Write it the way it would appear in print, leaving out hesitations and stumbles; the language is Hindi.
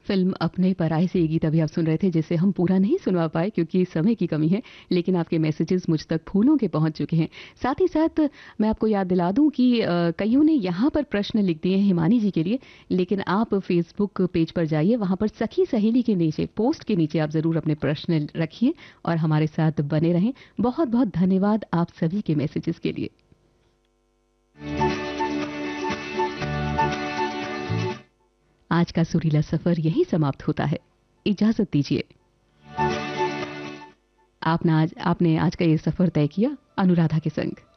फिल्म अपने पराये से ये गीत अभी आप सुन रहे थे, जिसे हम पूरा नहीं सुनवा पाए क्योंकि समय की कमी है, लेकिन आपके मैसेजेस मुझ तक फूलों के पहुंच चुके हैं। साथ ही साथ मैं आपको याद दिला दूं कि कईयों ने यहाँ पर प्रश्न लिख दिए हैं हिमानी जी के लिए, लेकिन आप फेसबुक पेज पर जाइए, वहां पर सखी सहेली के नीचे, पोस्ट के नीचे आप ज़रूर अपने प्रश्न रखिए और हमारे साथ बने रहें। बहुत बहुत धन्यवाद आप सभी के मैसेजेस के लिए। आज का सुरीला सफर यहीं समाप्त होता है। इजाजत दीजिए। आपने आज का ये सफर तय किया अनुराधा के संग।